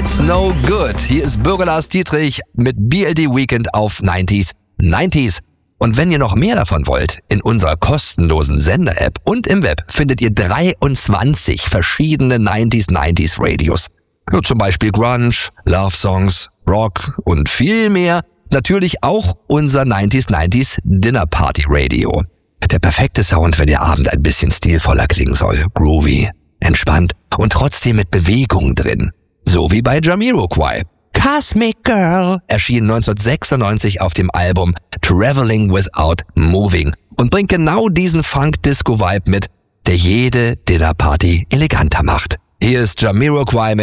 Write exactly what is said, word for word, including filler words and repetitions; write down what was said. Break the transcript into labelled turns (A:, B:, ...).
A: It's No Good. Hier ist Bürger Lars Dietrich mit B L D Weekend auf neunziger neunzig. Und wenn ihr noch mehr davon wollt, in unserer kostenlosen Sender-App und im Web findet ihr dreiundzwanzig verschiedene neunziger neunzig Radios. Ja, zum Beispiel Grunge, Love Songs, Rock und viel mehr. Natürlich auch unser neunziger neunzig Dinner Party Radio. Der perfekte Sound, wenn der Abend ein bisschen stilvoller klingen soll. Groovy, entspannt und trotzdem mit Bewegung drin. So wie bei Jamiroquai. Cosmic Girl erschien neunzehnhundertsechsundneunzig auf dem Album Traveling Without Moving und bringt genau diesen Funk-Disco-Vibe mit, der jede Dinnerparty eleganter macht. Hier ist Jamiroquai mit